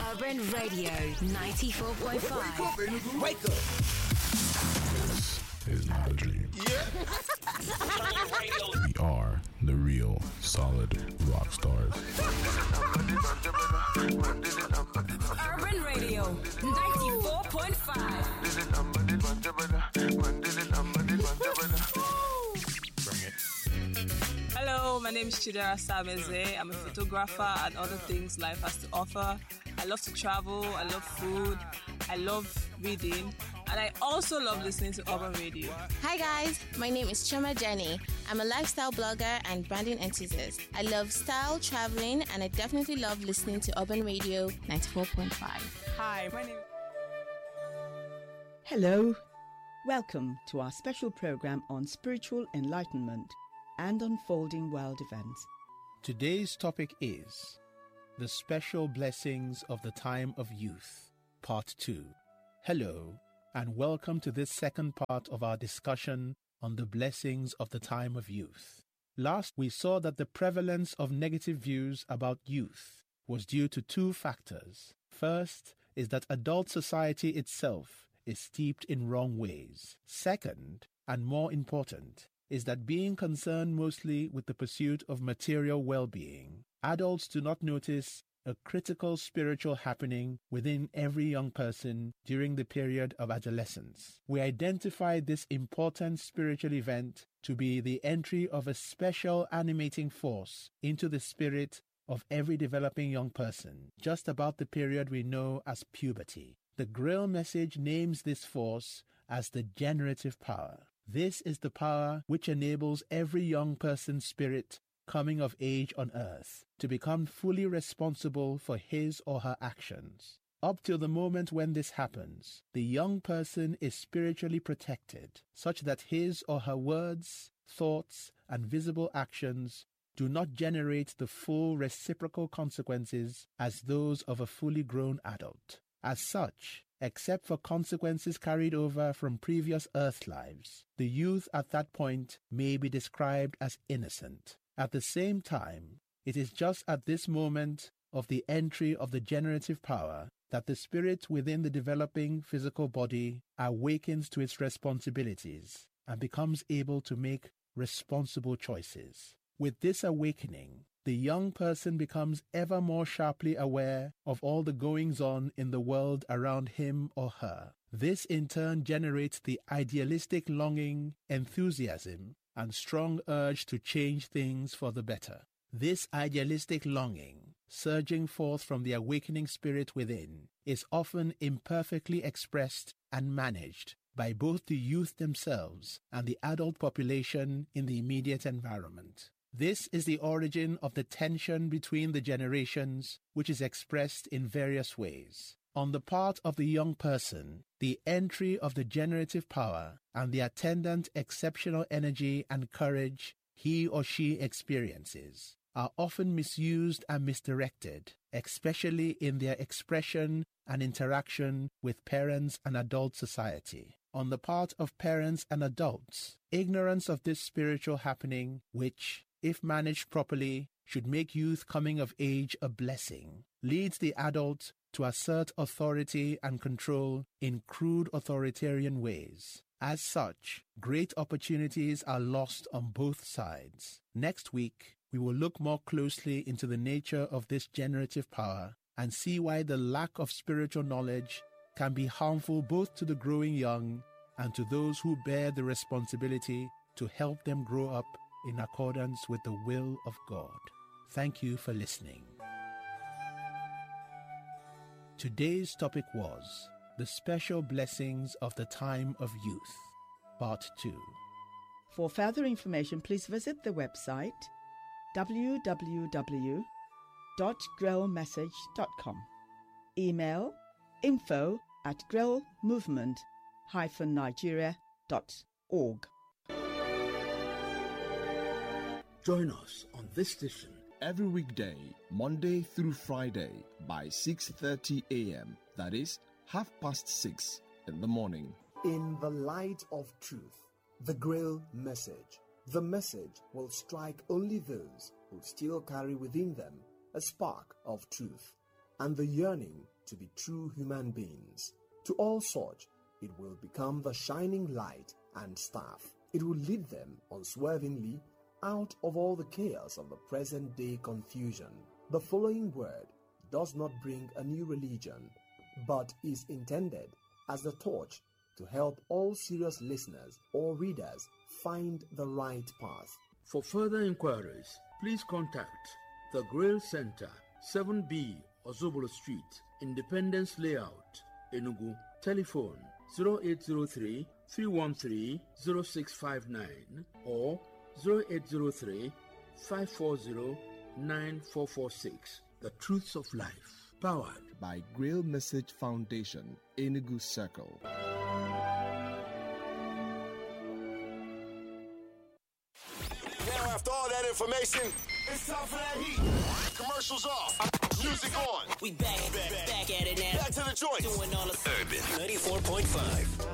Urban Radio 94.5. Wake up. This is not a dream. Yeah. We are the real solid rock stars. Urban Radio 94.5. Hello, my name is Chidera Sameze. I'm a photographer and other things life has to offer. I love to travel, I love food, I love reading, and I also love listening to Urban Radio. Hi guys, my name is Choma Jenny. I'm a lifestyle blogger and branding enthusiast. I love style, traveling, and I definitely love listening to Urban Radio 94.5. Hi, my name. Hello. Welcome to our special program on spiritual enlightenment and unfolding world events. Today's topic is the special blessings of the time of youth, part 2. Hello, and welcome to this second part of our discussion on the blessings of the time of youth. Last, we saw that the prevalence of negative views about youth was due to two factors. First is that adult society itself is steeped in wrong ways. Second, and more important, is that being concerned mostly with the pursuit of material well-being, adults do not notice a critical spiritual happening within every young person during the period of adolescence. We identify this important spiritual event to be the entry of a special animating force into the spirit of every developing young person, just about the period we know as puberty. The Grail message names this force as the generative power. This is the power which enables every young person's spirit coming of age on earth to become fully responsible for his or her actions. Up till the moment when this happens, the young person is spiritually protected, such that his or her words, thoughts, and visible actions do not generate the full reciprocal consequences as those of a fully grown adult. As such, except for consequences carried over from previous earth lives, the youth at that point may be described as innocent. At the same time, it is just at this moment of the entry of the generative power that the spirit within the developing physical body awakens to its responsibilities and becomes able to make responsible choices. With this awakening, the young person becomes ever more sharply aware of all the goings-on in the world around him or her. This in turn generates the idealistic longing, enthusiasm, and strong urge to change things for the better. This idealistic longing, surging forth from the awakening spirit within, is often imperfectly expressed and managed by both the youth themselves and the adult population in the immediate environment. This is the origin of the tension between the generations, which is expressed in various ways. On the part of the young person, the entry of the generative power and the attendant exceptional energy and courage he or she experiences are often misused and misdirected, especially in their expression and interaction with parents and adult society. On the part of parents and adults, ignorance of this spiritual happening, which, if managed properly, should make youth coming of age a blessing, leads the adult to assert authority and control in crude authoritarian ways. As such, great opportunities are lost on both sides. Next week, we will look more closely into the nature of this generative power and see why the lack of spiritual knowledge can be harmful both to the growing young and to those who bear the responsibility to help them grow up in accordance with the will of God. Thank you for listening. Today's topic was the special blessings of the time of youth, part 2. For further information, please visit the website www.grellmessage.com. Email info@grellmovement-nigeria.org. Join us on this station every weekday, Monday through Friday by 6:30 a.m. That is 6:30 in the morning. In the light of truth, the Grail message. The message will strike only those who still carry within them a spark of truth. and the yearning to be true human beings. To all such, it will become the shining light and staff. It will lead them unswervingly out of all the chaos of the present-day confusion. The following word does not bring a new religion, but is intended as the torch to help all serious listeners or readers find the right path. For further inquiries, please contact the Grail Center, 7B Ozobolo Street, Independence Layout, Enugu. Telephone 0803 313 0659 or 0803 540 9446. The Truths of Life, powered by Grail Message Foundation, Enugu Circle. Now, after all that information, it's time for that heat. Commercials off. Music on. We back at it now. Back to the joint. Doing all the Urban 94.5.